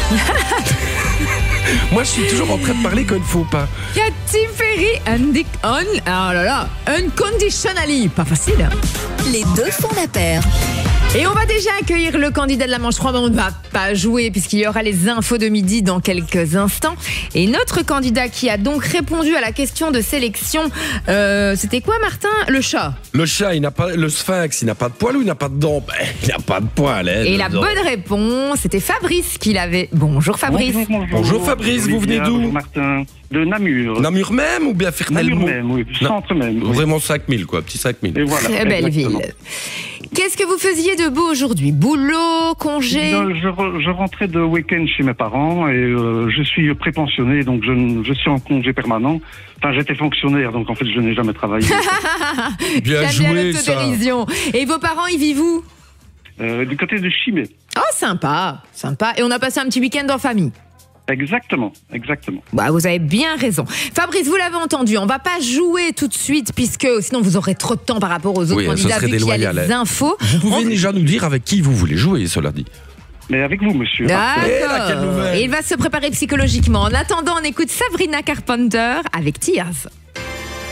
Moi, je suis toujours en train de parler quand il ne faut pas. Katy Perry, unconditionally. Pas facile. Hein. Les deux font la paire. Et on va déjà accueillir le candidat de la manche 3, mais on ne va pas jouer puisqu'il y aura les infos de midi dans quelques instants. Et notre candidat qui a donc répondu à la question de sélection, c'était quoi Martin? Le chat. Le chat, il n'a pas, le sphinx, il n'a pas de poils ou il n'a pas de dents? Il n'a pas de poils. Et la bonne réponse, c'était Fabrice qui l'avait. Bonjour Fabrice. Bonjour Fabrice, vous venez d'où? Bonjour Martin, de Namur. Namur même ou bien Fernel? Namur même, oui, centre même. Oui. Vraiment 5000 quoi, petit 5000. Et voilà, Très belle exactement. ville. Qu'est-ce que vous faisiez de beau aujourd'hui? Boulot, congé? Je rentrais de week-end chez mes parents et je suis prépensionné, donc je suis en congé permanent. Enfin, j'étais fonctionnaire, donc en fait, je n'ai jamais travaillé. Bien T'aimes joué ça. l'autodérision. Et vos parents, ils vivent où? Du côté de Chimay. Oh, sympa, sympa. Et on a passé un petit week-end en famille. Exactement, exactement. Bah, vous avez bien raison. Fabrice, vous l'avez entendu, on va pas jouer tout de suite puisque sinon vous aurez trop de temps par rapport aux autres candidats vu qu'il y a les infos. Vous pouvez déjà nous dire avec qui vous voulez jouer, cela dit. Mais avec vous, monsieur. D'accord. Et il va se préparer psychologiquement. En attendant, on écoute Sabrina Carpenter avec Tears.